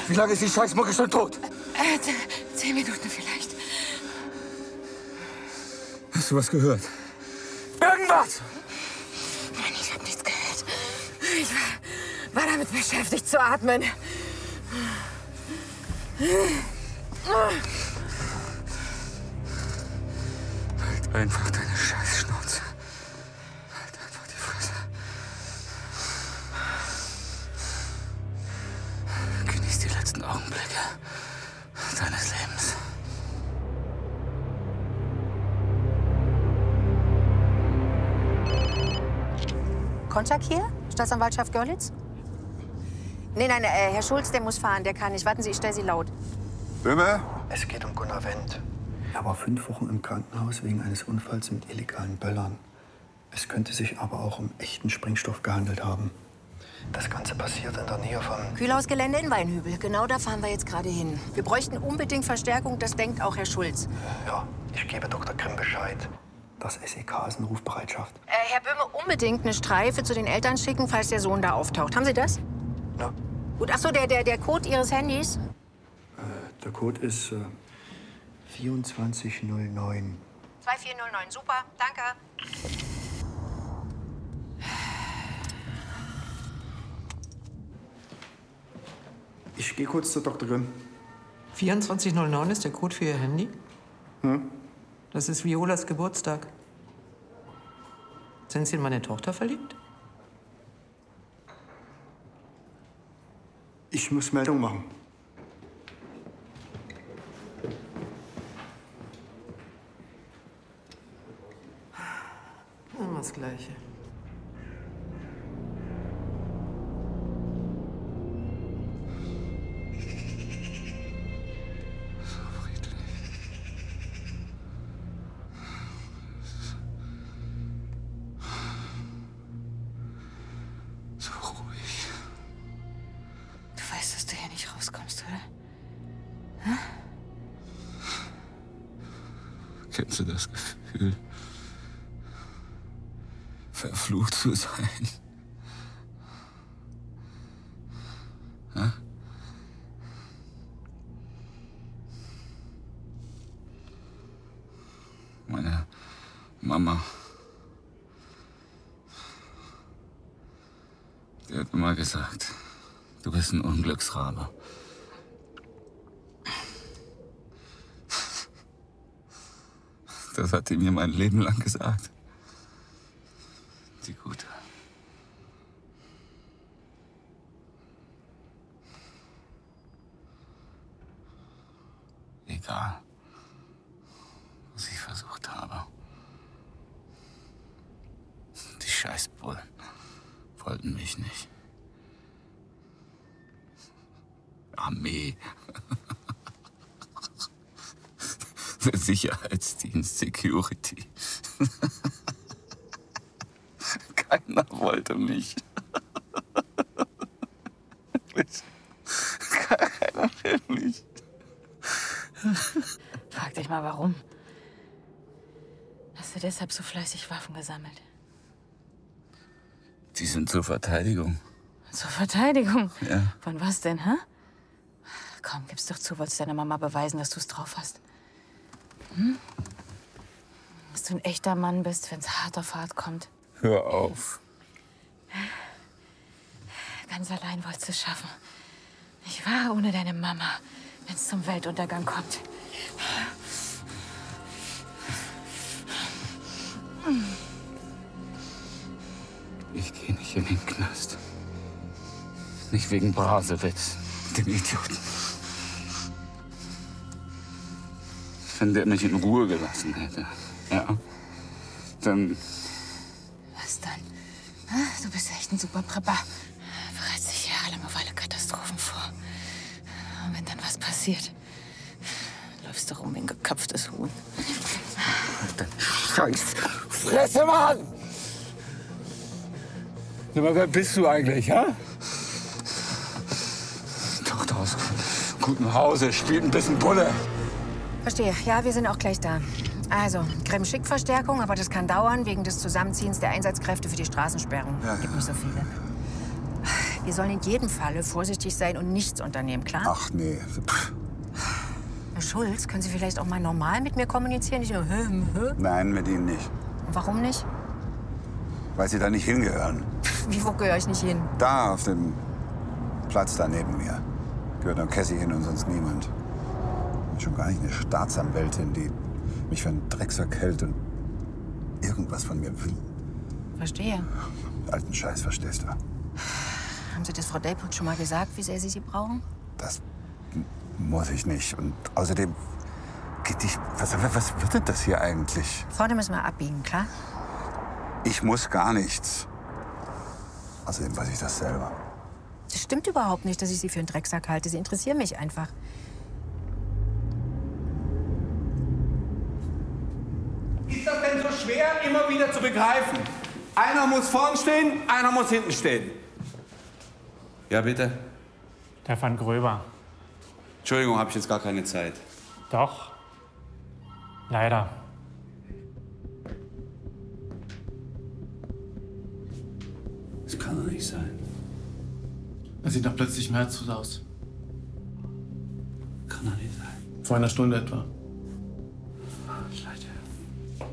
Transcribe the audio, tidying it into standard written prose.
Wie lange ist die Scheißmucke schon tot? 10 Minuten vielleicht. Hast du was gehört? Irgendwas! Nein, ich habe nichts gehört. Ich war damit beschäftigt zu atmen. Halt einfach deine Scheißschnauze. Halt einfach die Fresse. Genieß die letzten Augenblicke deines Lebens. Konczak hier? Staatsanwaltschaft Görlitz? Nein, Herr Schulz, der muss fahren, der kann nicht. Warten Sie, ich stelle Sie laut. Böhme? Es geht um Gunnar Wendt. Er war 5 Wochen im Krankenhaus wegen eines Unfalls mit illegalen Böllern. Es könnte sich aber auch um echten Sprengstoff gehandelt haben. Das Ganze passiert in der Nähe von... Kühlhausgelände in Weinhübel. Genau da fahren wir jetzt gerade hin. Wir bräuchten unbedingt Verstärkung, das denkt auch Herr Schulz. Ja, ich gebe Dr. Grimm Bescheid. Das SEK ist in Rufbereitschaft. Herr Böhme, unbedingt eine Streife zu den Eltern schicken, falls der Sohn da auftaucht. Haben Sie das? Ja. Gut, ach so, der Code Ihres Handys? Der Code ist 2409. 2409, super, danke. Ich gehe kurz zu Dr. Grimm. 2409 ist der Code für Ihr Handy? Hm? Das ist Violas Geburtstag. Sind Sie in meine Tochter verliebt? Ich muss Meldung machen. Immer das Gleiche. So ruhig. Du weißt, dass du hier nicht rauskommst, oder? Kennst du das Gefühl, verflucht zu sein? Hä? Meine Mama, die hat immer gesagt, du bist ein Unglücksrabe. Das hat sie mir mein Leben lang gesagt. Die Gute. Egal, was ich versucht habe. Die Scheißbullen wollten mich nicht. Armee. Der Sicherheitsdienst, Security. Keiner wollte mich. Keiner will mich. Frag dich mal, warum. Hast du deshalb so fleißig Waffen gesammelt? Die sind zur Verteidigung. Zur Verteidigung? Ja. Von was denn, hä? Komm, gib's doch zu, wolltest deiner Mama beweisen, dass du's drauf hast. Hm? Dass du ein echter Mann bist, wenn's hart auf hart kommt. Hör auf. Ganz allein wolltest du es schaffen. Nicht wahr? Ohne deine Mama, wenn's zum Weltuntergang kommt. Ich gehe nicht in den Knast. Nicht wegen Brasewitz, dem Idioten. Wenn der mich in Ruhe gelassen hätte, ja, dann... Was dann? Du bist echt ein super Prepper. Bereits sich jahrelang auf alle Katastrophen vor. Und wenn dann was passiert, läufst du rum wie ein geköpftes Huhn. Halt deine Scheiß Fresse, Mann! Sag mal, wer bist du eigentlich, ha? Tochter aus gutem Hause, spielt ein bisschen Bulle. Verstehe. Ja, wir sind auch gleich da. Also, Grimm schickt Verstärkung, aber das kann dauern wegen des Zusammenziehens der Einsatzkräfte für die Straßensperrung. Ja, Gibt nicht so viele. Wir sollen in jedem Falle vorsichtig sein und nichts unternehmen, klar? Ach nee. Pff. Herr Schulz, können Sie vielleicht auch mal normal mit mir kommunizieren? Nicht nur Nein, mit Ihnen nicht. Und warum nicht? Weil Sie da nicht hingehören. Wie, wo gehöre ich nicht hin? Da auf dem Platz da neben mir gehört nur Cassie hin und sonst niemand. Und schon gar nicht eine Staatsanwältin, die mich für einen Drecksack hält und irgendwas von mir will. Verstehe. Alten Scheiß, verstehst du? Haben Sie das Frau Delput schon mal gesagt, wie sehr Sie sie brauchen? Das muss ich nicht. Und außerdem, was wird denn das hier eigentlich? Vorne müssen wir abbiegen, klar? Ich muss gar nichts. Außerdem weiß ich das selber. Das stimmt überhaupt nicht, dass ich Sie für einen Drecksack halte. Sie interessieren mich einfach. Ist das denn so schwer, immer wieder zu begreifen? Einer muss vorn stehen, einer muss hinten stehen. Ja, bitte. Der Van Gröber. Entschuldigung, habe ich jetzt gar keine Zeit. Doch. Leider. Das kann doch nicht sein. Er sieht doch plötzlich herzlos aus. Kann doch nicht sein. Vor einer Stunde etwa.